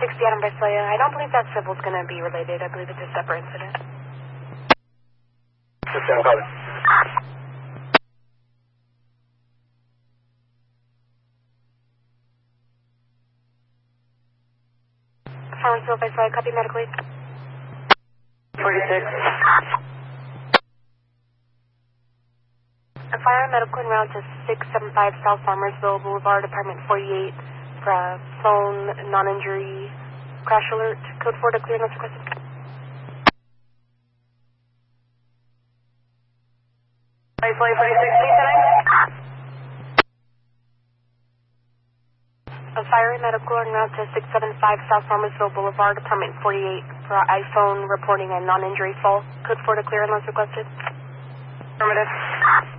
4060 Adam Visalia. I don't believe that civil's going to be related. I believe it's a separate incident. Just down, copy. Farmersville Visalia, copy medically. 46. A fire medical en route to 675 South Farmersville Boulevard, apartment 48. Phone non-injury crash alert. Code 4 to clear notes requested. Visalia 46, A fire medical en route to 675 South Farmersville Boulevard, apartment 48. For iPhone reporting a non-injury fall. Code 4 to clear notes requested. Affirmative.